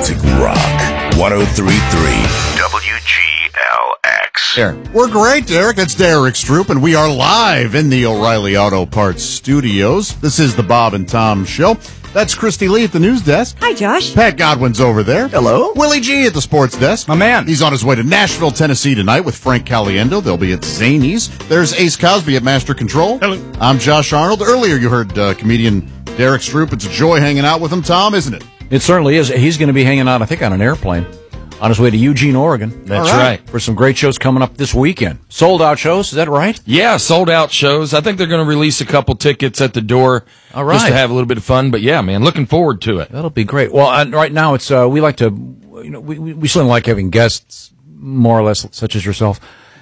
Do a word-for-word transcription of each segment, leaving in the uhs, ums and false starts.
Classic Rock. one oh three point three W G L X. There. We're great, Derek. It's Derek Stroop, and we are live in the O'Reilly Auto Parts studios. This is the Bob and Tom Show. That's Christy Lee at the news desk. Hi, Josh. Pat Godwin's over there. Hello. Willie G at the sports desk. My man. He's on his way to Nashville, Tennessee tonight with Frank Caliendo. They'll be at Zany's. There's Ace Cosby at Master Control. Hello. I'm Josh Arnold. Earlier you heard uh, comedian Derek Stroop. It's a joy hanging out with him, Tom, isn't it? It certainly is. He's going to be hanging out, I think, on an airplane on his way to Eugene, Oregon. That's All right. right. For some great shows coming up this weekend. Sold out shows, is that right? Yeah, sold out shows. I think they're going to release a couple tickets at the door All right. just to have a little bit of fun. But yeah, man, looking forward to it. That'll be great. Well, uh, right now it's uh, we like to, you know, we we, we certainly like having guests, more or less, such as yourself.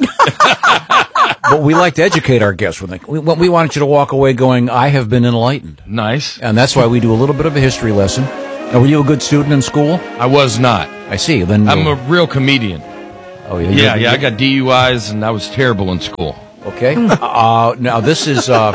But we like to educate our guests. With we, we want you to walk away going, I have been enlightened. Nice. And that's why we do a little bit of a history lesson. Now, were you a good student in school? I was not. I see. Then I'm a real comedian. oh yeah, Yeah, you're- yeah. I got D U Is and I was terrible in school. Okay. uh, now, this is uh,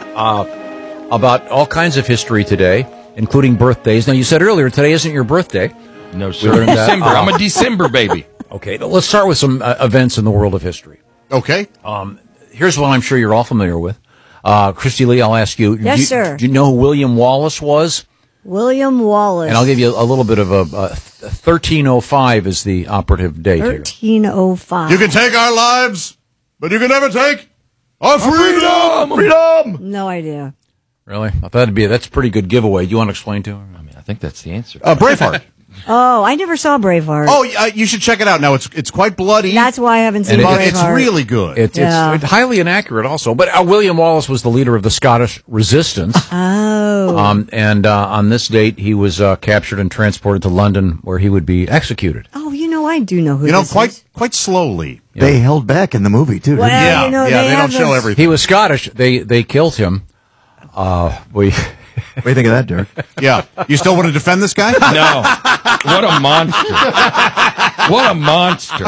uh, about all kinds of history today, including birthdays. Now, you said earlier today isn't your birthday. No, sir. learned that. December. I'm a December baby. Okay, let's start with some uh, events in the world of history. Okay. Here's one I'm sure you're all familiar with. Uh, Christy Lee, I'll ask you. Yes, do you, sir. Do you know who William Wallace was? William Wallace. And I'll give you a, a little bit of a, uh thirteen oh five is the operative date here. thirteen oh five. You can take our lives, but you can never take our freedom. Freedom. No idea. Really? I thought that'd be that's a pretty good giveaway. Do you want to explain to her? I mean, I think that's the answer. Uh, Braveheart. Oh, I never saw Braveheart. Oh, uh, you should check it out. Now, it's it's quite bloody. That's why I haven't seen And it- but Braveheart. it's really good. It, Yeah. It's highly inaccurate also. But uh, William Wallace was the leader of the Scottish resistance. Oh. Um, and uh, on this date, he was uh, captured and transported to London, where he would be executed. Oh, you know, I do know who you know, this quite is. quite slowly. They held back in the movie, too. Well, didn't Yeah, you know, yeah, they, they have don't show those- everything. He was Scottish. They they killed him. Uh, we. What do you think of that, Derek? Yeah. You still want to defend this guy? No. What a monster. What a monster.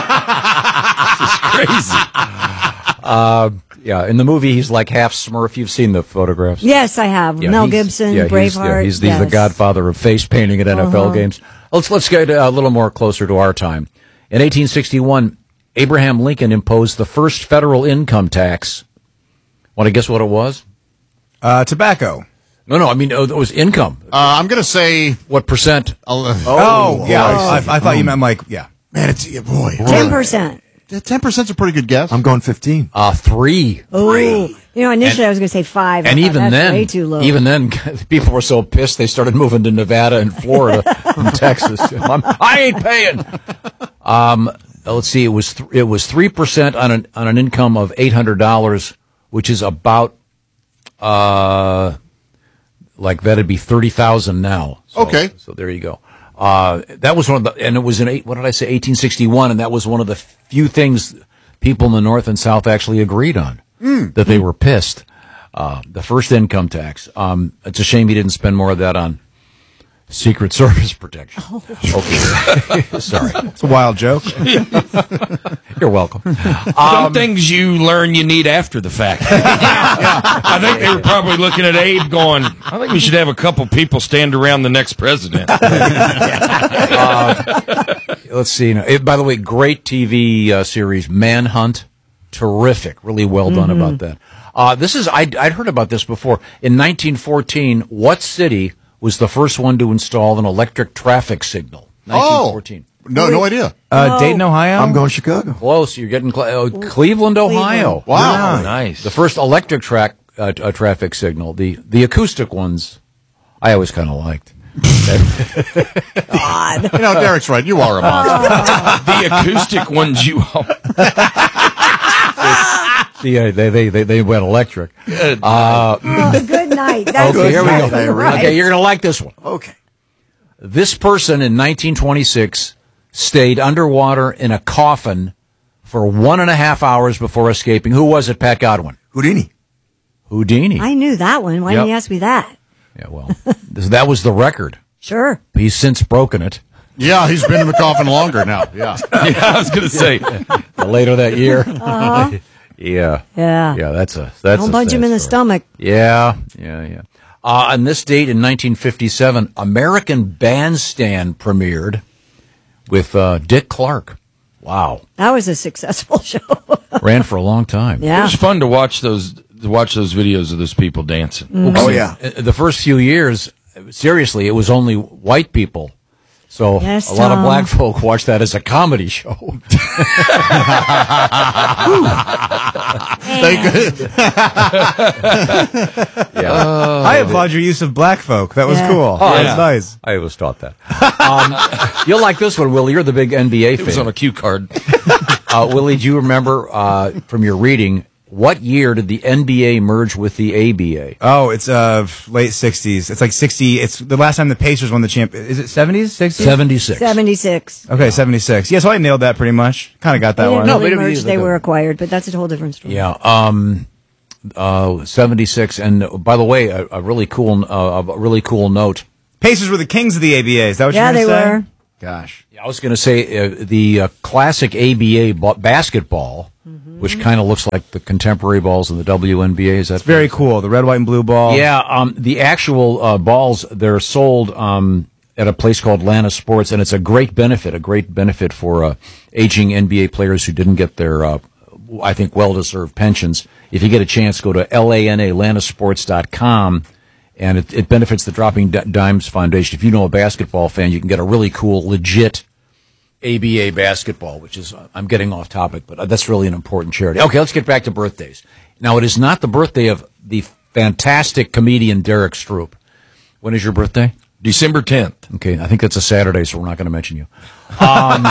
This is crazy. Yeah, in the movie, he's like half Smurf. You've seen the photographs. Yes, I have. Yeah, Mel he's- Gibson, yeah, he's- Braveheart. yeah, he's, he's yes. the godfather of face painting at N F L games. Let's let's get a little more closer to our time. In eighteen sixty-one, Abraham Lincoln imposed the first federal income tax. Want to guess what it was? Uh, tobacco. No, no. I mean, it was income. Uh, I'm going to say, What percent? uh, Oh, yeah. I I, see. I thought you meant like, yeah. man, it's, yeah, boy. ten percent. ten percent's a pretty good guess. I'm going fifteen. Uh, three. Oh, you know, initially I was going to say five. I And thought even that's then, way too low. even then, people were so pissed they started moving to Nevada and Florida and Texas. I'm, I ain't paying. Um, let's see. It was th- it was three percent on an on an income of eight hundred dollars, which is about uh like that'd be thirty thousand now. So, Okay. so there you go. Uh, that was one of the, and it was in eight, what did I say, eighteen sixty-one, and that was one of the few things people in the North and South actually agreed on, that they were pissed. Uh, the first income tax. Um, it's a shame he didn't spend more of that on Secret Service protection. Okay. Sorry. It's a wild joke. You're welcome. Some things you learn you need after the fact. I think they were probably looking at Abe going, I think we should have a couple people stand around the next president. Let's see. Now, it, by the way, great T V uh, series, Manhunt. Terrific. Really well done about that. Uh, this is, I'd, I'd heard about this before. In nineteen fourteen, what city was the first one to install an electric traffic signal? nineteen fourteen. Oh, no, no idea. Uh, Dayton, Ohio? I'm going Chicago. Close. You're getting cl- uh, Cleveland, Ohio. Wow. Oh, nice. The first electric track uh, uh, traffic signal. The the acoustic ones, I always kind of liked. God. You know, Derek's right. You are a monster. The acoustic ones you all. See, uh, they, they they they went electric. Oh, good night. That's Okay, here we go. exactly right. Okay, you're going to like this one. Okay. This person in nineteen twenty-six stayed underwater in a coffin for one and a half hours before escaping. Who was it, Pat Godwin? Houdini. Houdini. I knew that one. Why Yep. didn't you ask me that? Yeah, well, this- that was the record. Sure. He's since broken it. Yeah, he's been in the coffin longer now. Yeah. Yeah, I was going to say. Later that year. Yeah. Yeah. Yeah, that's a that's Don't a punch sad him in the story. stomach. Yeah, yeah, yeah. Uh, on this date in nineteen fifty-seven, American Bandstand premiered with uh, Dick Clark. Wow. That was a successful show. Ran for a long time. It Yeah. was fun to watch those to watch those videos of those people dancing. Oh, yeah. Uh, The first few years, seriously, it was only white people. So Yes, a lot of Tom. black folk watched that as a comedy show. yeah. I applaud your use of black folk. That was Yeah. cool. Oh, That yeah. was nice. I was taught that. Um, you'll like this one, Willie. You're the big N B A It was on fan. a cue card. Uh, Willie, do you remember uh, from your reading, what year did the N B A merge with the A B A? Oh, it's uh late sixties. It's like sixty. It's the last time the Pacers won the champ. Is it seventies? sixties? seventy-six. seventy-six. Okay, seventy-six. Yeah, so I nailed that pretty much. Kind of got that They one. didn't No, really they didn't merge, use they the- were acquired, but that's a whole different story. Yeah, um, uh, seventy-six. And uh, by the way, a, a really cool, uh, a really cool note. Pacers were the kings of the A B A. Is that what Yeah, you're they going to say? were. Gosh. I was going to say uh, the uh, classic A B A ba- basketball, Mm-hmm. which kind of looks like the contemporary balls in the W N B A. Is that Very cool. The red, white, and blue ball. Yeah, um, the actual uh, balls, they're sold um, at a place called Lana Sports, and it's a great benefit, a great benefit for uh, aging N B A players who didn't get their, uh, I think, well-deserved pensions. If you get a chance, go to L A N A, lanasports dot com, and it, it benefits the Dropping D- Dimes Foundation. If you know a basketball fan, you can get a really cool, legit A B A basketball, which is, uh, I'm getting off topic, but uh, that's really an important charity. Okay, let's get back to birthdays. Now, it is not the birthday of the fantastic comedian Derek Stroop. When is your birthday? December tenth. Okay, I think that's a Saturday, so we're not going to mention you. Um,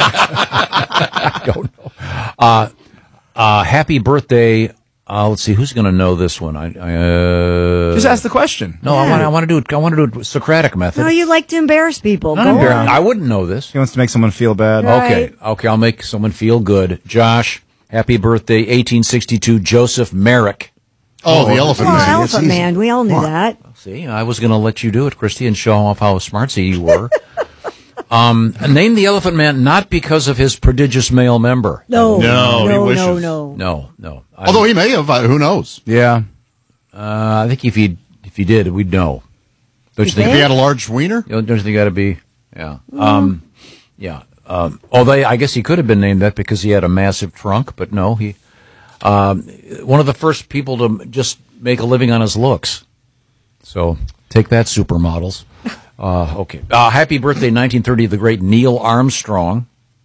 I don't know. Uh, uh, happy birthday. Uh, let's see, who's going to know this one? I, I uh, Just ask the question. No, I want I want to do it. I want to do it Socratic method. No, you like to embarrass people. Not Go embarrassing. on. I wouldn't know this. He wants to make someone feel bad. Right. Okay, okay, I'll make someone feel good. Josh, happy birthday, eighteen sixty-two, Joseph Merrick. Oh, the elephant Oh, man. Elephant easy. Man. We all knew Come on. that. See, I was going to let you do it, Christy, and show off how smartsy you were. um, name the Elephant Man not because of his prodigious male member. No, No, he no, wishes. no, no. No, no. I, Although he may have, uh, who knows? Yeah. uh, I think if he if he did, we'd know. Don't you You think? If he had a large wiener? Don't you think he got to be? Yeah. Um, yeah. Um, although I guess he could have been named that because he had a massive trunk, but no, he um, one of the first people to just make a living on his looks. So take that, supermodels. Uh, okay. Uh, happy birthday, nineteen thirty, the great Neil Armstrong,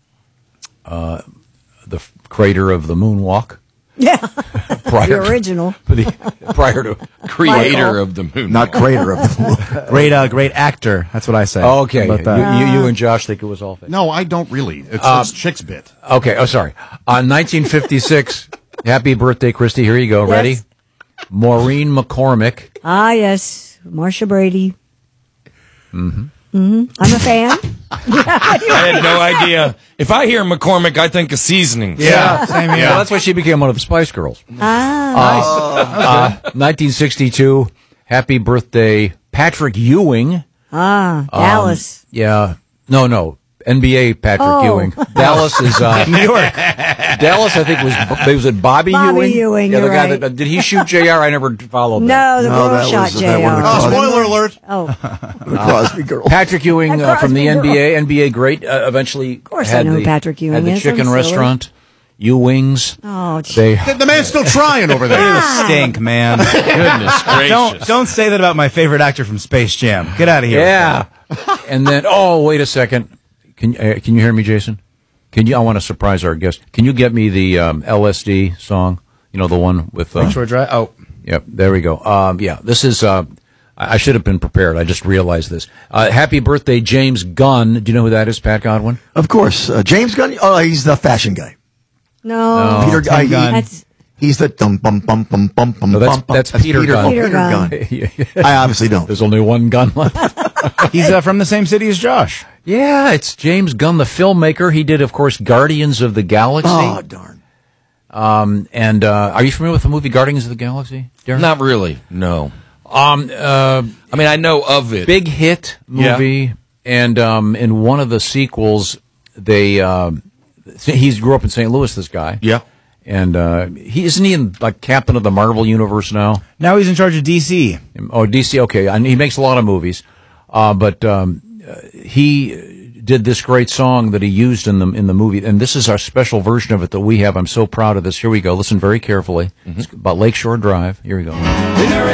uh, the f- creator of the moonwalk. Yeah, Prior the original. To, the, prior to Creator Michael. of the moon. Not crater of the Great, uh, great actor. That's what I say. okay, How about that? you, you, you and Josh think it was all fake. No, I don't really. It's, Um, it's Chick's bit. Okay. Oh, sorry. Uh, nineteen fifty-six. Happy birthday, Christy. Here you go. Yes. Ready? Maureen McCormick. Ah, yes, Marsha Brady. Mm-hmm. Mm-hmm. I'm a fan. I had no idea. If I hear McCormick, I think of seasoning. Yeah, same here. Well, that's why she became one of the Spice Girls. Ah, Uh, nineteen sixty-two. Happy birthday, Patrick Ewing. ah, Um, Dallas. Yeah. No, no. N B A Patrick Oh. Ewing. Dallas is uh, New York. Dallas, I think was was it Bobby, Bobby Ewing? Ewing, Yeah, the you're guy right. that did he shoot J R? I never followed that. No, the No, girl that shot was- J that R. would've Oh, caused- spoiler alert. Oh, the Crosby girl. Patrick Ewing uh, from the Crosby N B A, girl. N B A great. Uh, eventually, course I had know who the, Patrick Ewing had the is. chicken I'm silly. restaurant, Ewings. oh, gee. They The man's still trying over there. The stink, man. Goodness gracious. don't don't say that about my favorite actor from Space Jam. Get out of here. yeah, and then oh wait a second, can uh, can you hear me, Jason? Can you? I want to surprise our guest. Can you get me the um, L S D song? You know the one with. Uh, Lakeshore Drive. Oh, Yep, there we go. Um, yeah, this is. Uh, I I should have been prepared. I just realized this. Uh, happy birthday, James Gunn. Do you know who that is, Pat Godwin? Of course. Uh, James Gunn. Oh, he's the fashion guy. no, Peter Tim uh, he- Gunn. that's He's the dum bum bum bum bum bum. No, that's- bum, bum. that's Peter Gunn. Oh, Peter Peter Gunn. Gunn. I obviously don't. There's only one gun left. he's uh, from the same city as Josh. Yeah, it's James Gunn, the filmmaker. He did, of course, Guardians of the Galaxy. Oh darn. Um, and uh, are you familiar with the movie Guardians of the Galaxy, Darren? Not really. No. Um, uh, I mean, I know of it. big hit movie, and um, in one of the sequels, they um, he grew up in Saint Louis. This guy, Yeah. And uh, he isn't he in, like captain of the Marvel universe now? Now he's in charge of D C. Oh, D C. Okay, and he makes a lot of movies. Uh, but um, uh, he did this great song that he used in the in the movie, and this is our special version of it that we have. I'm so proud of this. Here we go. Listen very carefully. Mm-hmm. It's about Lakeshore Drive. Here we go.